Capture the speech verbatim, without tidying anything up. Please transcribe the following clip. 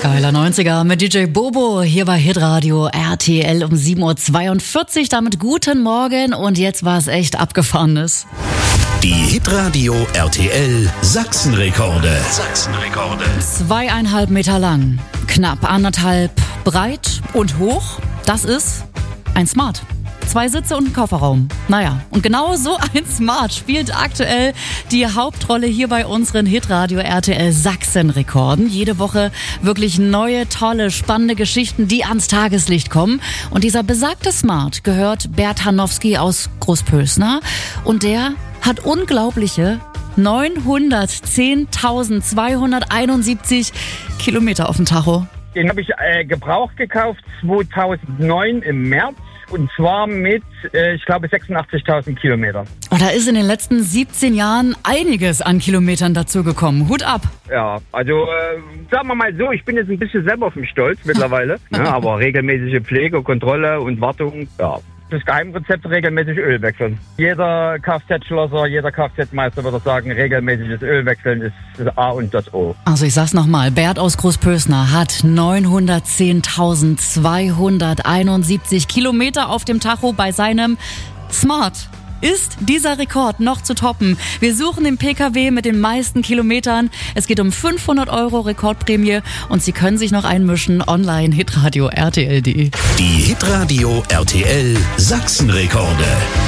Geiler neunziger mit D J Bobo hier bei Hitradio R T L um sieben Uhr zweiundvierzig. Damit guten Morgen und jetzt war es echt Abgefahrenes. Die Hitradio R T L Sachsenrekorde. Sachsenrekorde. Zweieinhalb Meter lang, knapp anderthalb breit und hoch. Das ist ein Smart. Zwei Sitze und ein Kofferraum. Naja, und genau so ein Smart spielt aktuell die Hauptrolle hier bei unseren Hitradio R T L Sachsen-Rekorden. Jede Woche wirklich neue, tolle, spannende Geschichten, die ans Tageslicht kommen. Und dieser besagte Smart gehört Bert Hanowski aus Großpölsna. Und der hat unglaubliche neunhundertzehntausendzweihunderteinundsiebzig Kilometer auf dem Tacho. Den habe ich äh, gebraucht gekauft zweitausendneun im März. Und zwar mit, äh, ich glaube, sechsundachtzigtausend Kilometern. Und da ist in den letzten siebzehn Jahren einiges an Kilometern dazugekommen. Hut ab. Ja, also äh, sagen wir mal so, ich bin jetzt ein bisschen selber auf mich stolz mittlerweile. ne, aber regelmäßige Pflege, Kontrolle und Wartung, ja. Das Geheimrezept: regelmäßig Öl wechseln. Jeder Kfz-Schlosser, jeder Kfz-Meister würde sagen, regelmäßiges Öl wechseln ist das A und das O. Also ich sag's nochmal, Bert aus Großpölsna hat neunhundertzehntausendzweihunderteinundsiebzig Kilometer auf dem Tacho bei seinem Smart. Ist dieser Rekord noch zu toppen? Wir suchen den P K W mit den meisten Kilometern. Es geht um fünfhundert Euro Rekordprämie und Sie können sich noch einmischen online hitradio R T L punkt de. Die Hitradio R T L Sachsenrekorde.